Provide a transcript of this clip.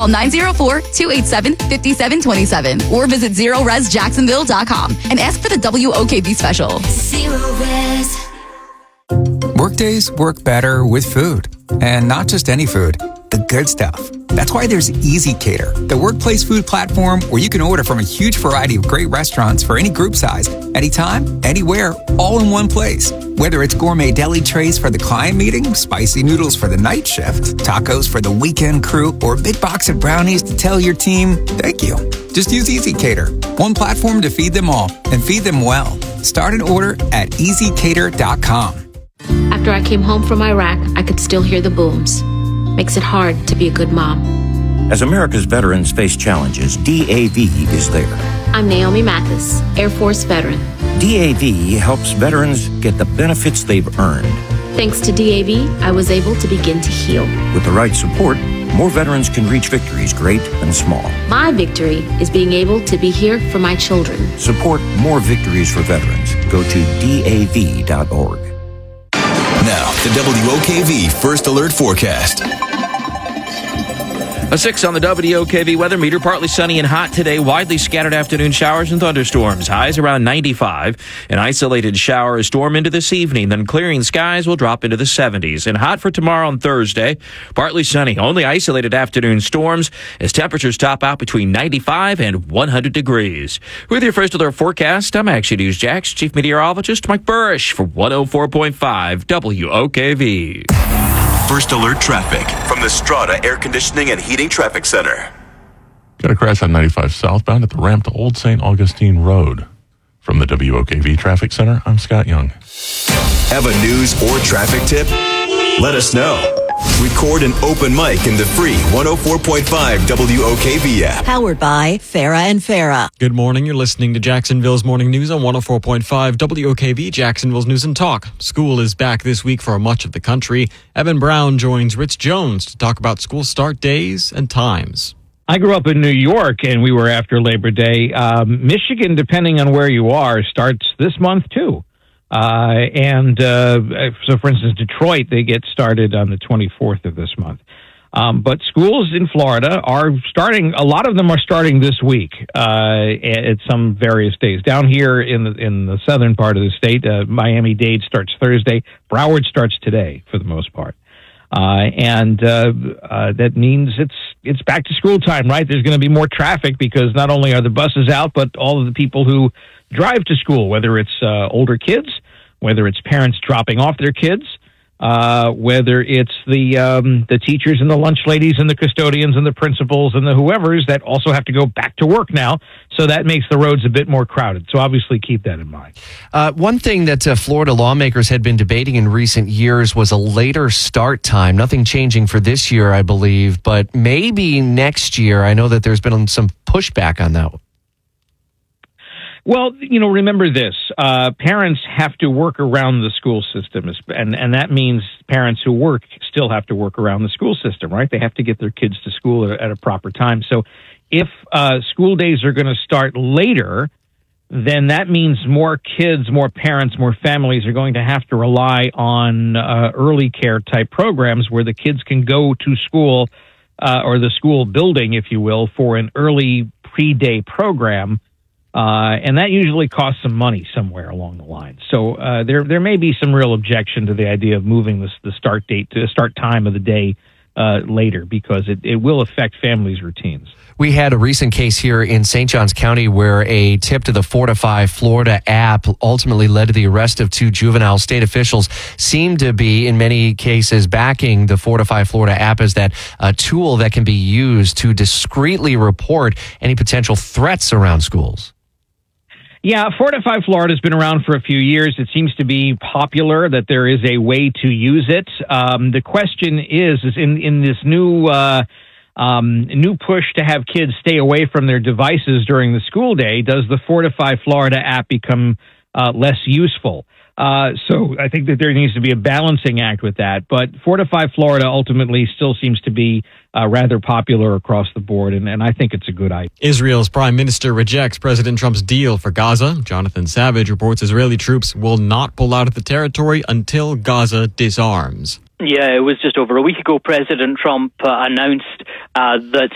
Call 904-287-5727 or visit ZeroResJacksonville.com and ask for the WOKV special. Zero Res. Workdays work better with food. And not just any food, the good stuff. That's why there's Easy Cater, the workplace food platform where you can order from a huge variety of great restaurants for any group size, anytime, anywhere, all in one place. Whether it's gourmet deli trays for the client meeting, spicy noodles for the night shift, tacos for the weekend crew, or a big box of brownies to tell your team, thank you. Just use Easy Cater, one platform to feed them all and feed them well. Start an order at easycater.com. After I came home from Iraq, I could still hear the booms. Makes it hard to be a good mom. As America's veterans face challenges, DAV is there. I'm Naomi Mathis, Air Force veteran. DAV helps veterans get the benefits they've earned. Thanks to DAV, I was able to begin to heal. With the right support, more veterans can reach victories great and small. My victory is being able to be here for my children. Support more victories for veterans. Go to DAV.org. Now, the WOKV First Alert Forecast. A 6 on the WOKV weather meter. Partly sunny and hot today. Widely scattered afternoon showers and thunderstorms. Highs around 95. An isolated shower or storm into this evening. Then clearing skies will drop into the 70s. And hot for tomorrow and Thursday. Partly sunny. Only isolated afternoon storms as temperatures top out between 95 and 100 degrees. With your First Alert forecast, I'm Action News Jax Chief Meteorologist Mike Burrish for 104.5 WOKV. First Alert traffic from the Strata Air Conditioning and Heating Traffic Center. Got a crash on 95 southbound at the ramp to Old St. Augustine Road. From the WOKV Traffic Center, I'm Scott Young. Have a news or traffic tip? Let us know. Record an open mic in the free 104.5 WOKV app. Powered by Farah and Farah. Good morning. You're listening to Jacksonville's Morning News on 104.5 WOKV, Jacksonville's News and Talk. School is back this week for much of the country. Evan Brown joins Rich Jones to talk about school start days and times. I grew up in New York, and we were after Labor Day. Michigan, depending on where you are, starts this month, too. So, for instance, Detroit, they get started on the 24th of this month. But schools in Florida are starting, a lot of them are starting this week at some various days. Down here in the southern part of the state, Miami-Dade starts Thursday. Broward starts today, for the most part. That means it's back to school time, right? There's going to be more traffic because not only are the buses out, but all of the people who drive to school, whether it's older kids, whether it's parents dropping off their kids, whether it's the teachers and the lunch ladies and the custodians and the principals and the whoever's that also have to go back to work now. So that makes the roads a bit more crowded. So obviously keep that in mind. One thing that Florida lawmakers had been debating in recent years was a later start time. Nothing changing for this year, I believe, but maybe next year. I know that there's been some pushback on that. Well, remember this. Parents have to work around the school system, and that means parents who work still have to work around the school system, right? They have to get their kids to school at a proper time. So if school days are going to start later, then that means more kids, more parents, more families are going to have to rely on early care type programs where the kids can go to school or the school building, if you will, for an early pre-day program. And that usually costs some money somewhere along the line. So there may be some real objection to the idea of moving the start date to the start time of the day later because it will affect families' routines. We had a recent case here in St. Johns County where a tip to the Fortify Florida app ultimately led to the arrest of 2 juveniles. State officials seem to be, in many cases, backing the Fortify Florida app as that tool that can be used to discreetly report any potential threats around schools. Yeah, Fortify Florida has been around for a few years. It seems to be popular that there is a way to use it. The question is in this new push to have kids stay away from their devices during the school day, does the Fortify Florida app become less useful? So I think that there needs to be a balancing act with that. But Fortify Florida ultimately still seems to be rather popular across the board, and I think it's a good idea. Israel's prime minister rejects President Trump's deal for Gaza. Jonathan Savage reports Israeli troops will not pull out of the territory until Gaza disarms. Yeah, it was just over a week ago President Trump announced that